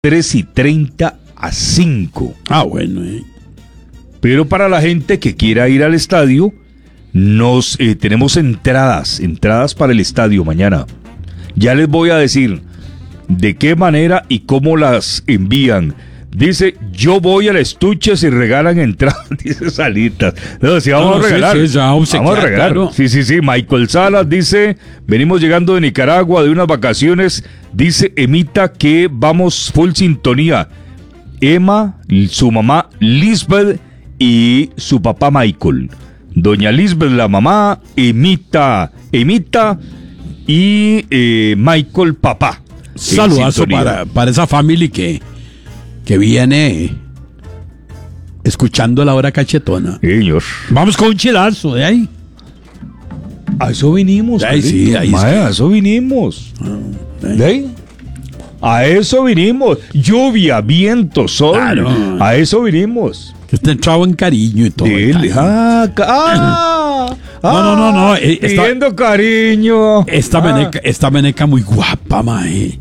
3:30 a 5. Ah, bueno. Pero para la gente que quiera ir al estadio, tenemos entradas para el estadio mañana. Ya les voy a decir de qué manera y cómo las envían. Dice, yo voy al estuche si regalan entradas, dice Salitas. No, sí, vamos a regalar. Sí, vamos a regalar. Claro. Sí. Michael Salas dice, venimos llegando de Nicaragua de unas vacaciones. Dice Emita que vamos full sintonía. Emma, su mamá Lisbeth y su papá Michael. Doña Lisbeth, la mamá, Emita y Michael, papá. Saludazo para esa familia que viene escuchando la hora cachetona. Señor. Vamos con un chilazo de ahí. A eso vinimos. Ahí sí, ahí sí. A eso vinimos. ¿De ahí? A eso vinimos. Lluvia, viento, sol. Claro. A eso vinimos. Que está entrado en cariño y todo. No. Pidiendo cariño. Esta meneca muy guapa, mae.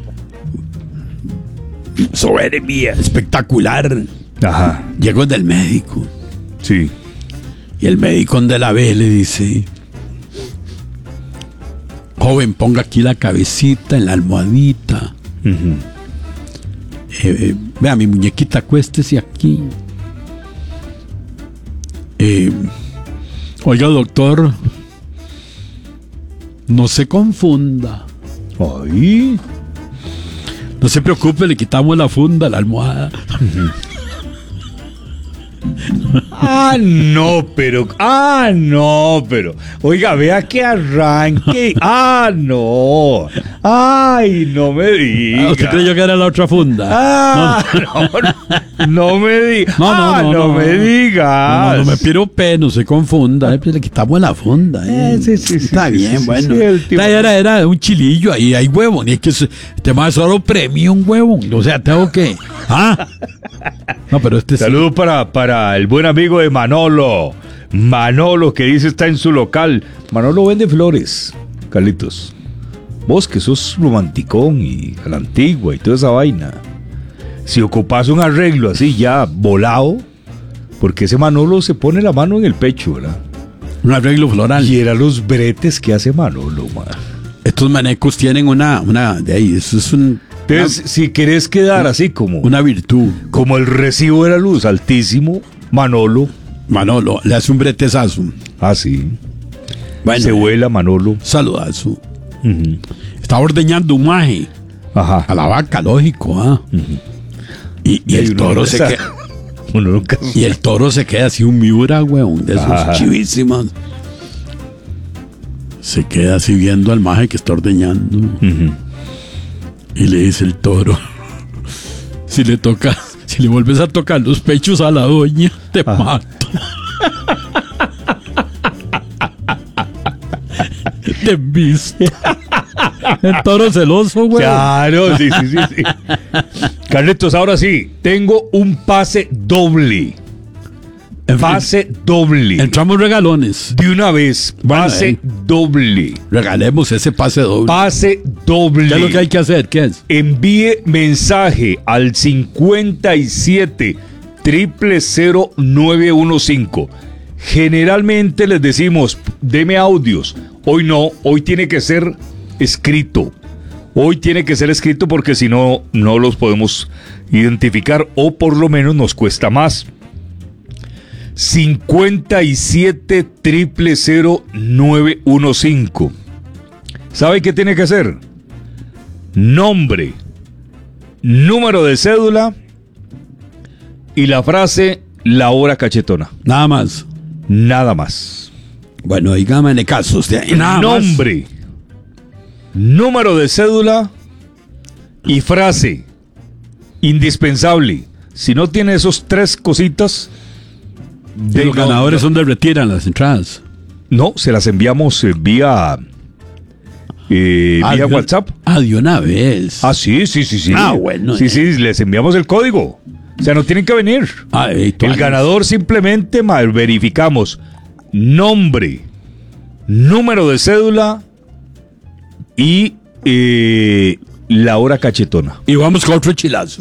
Soberbia, espectacular. Ajá. Llegó del médico. Sí. Y el médico donde la ve le dice: joven, ponga aquí la cabecita en la almohadita. Vea, mi muñequita, acuéstese aquí. Oiga, doctor, no se confunda. Ay. No se preocupe, le quitamos la funda a la almohada. No, pero. Oiga, vea que arranque. No. Ay, no me diga. ¿Usted creyó que era la otra funda? No me diga. No me digas. No me pirope, no se confunda. Le quitamos la funda. Sí. Está bien, bueno. Sí, era un chilillo ahí, hay huevo. Ni es que este más solo premio un huevo. O sea, tengo que. No, pero Saludos para el buen amigo de Manolo. Manolo, que dice está en su local. Manolo vende flores, Carlitos. Vos que sos romanticón y a la antigua y toda esa vaina. Si ocupas un arreglo así ya volado, porque ese Manolo se pone la mano en el pecho, ¿verdad? Un arreglo floral. Y era los bretes que hace Manolo, man. Estos manecos tienen una de ahí, eso es un... Entonces, si querés quedar así como... Una virtud. Como el recibo de la luz altísimo, Manolo le hace un bretezazo. Ah, sí. Bueno, se vuela Manolo. Saludazo. Está ordeñando un maje. Ajá. A la vaca, lógico, Y el toro se queda... Uno nunca... Y el toro se queda así un miura, weón, de esos chivísimos. Se queda así viendo al maje que está ordeñando. Y le dice el toro: si le vuelves a tocar los pechos a la doña, te mato. Te viste. El toro celoso, güey. Claro, sí. Carlitos, ahora sí, tengo un pase doble. Pase doble. Entramos regalones. De una vez, pase doble. Regalemos ese pase doble. Pase doble. ¿Qué es lo que hay que hacer? ¿Qué es? Envíe mensaje al 57 000 915. Generalmente les decimos, deme audios. Hoy no, hoy tiene que ser escrito. Hoy tiene que ser escrito porque si no, no los podemos identificar o por lo menos nos cuesta más. 57 000 915. ¿Sabe qué tiene que hacer? Nombre, número de cédula y la frase la hora cachetona. Nada más. Nada más. Bueno, dígame en casos de ahí. Nombre, número de cédula y frase. Indispensable. Si no tiene esos tres cositas, los ganadores son de retiran las entradas. No, se las enviamos vía WhatsApp. De una vez. Sí. Bueno. Sí, les enviamos el código. O sea, no tienen que venir. El ganador simplemente verificamos nombre, número de cédula y La Hora Cachetona. Y vamos con otro chilazo.